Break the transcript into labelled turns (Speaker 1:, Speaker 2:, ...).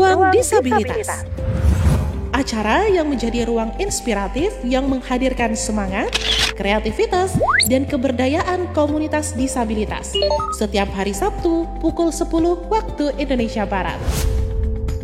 Speaker 1: Ruang Disabilitas. Acara yang menjadi ruang inspiratif yang menghadirkan semangat, kreativitas, dan keberdayaan komunitas disabilitas. Setiap hari Sabtu pukul 10 waktu Indonesia Barat.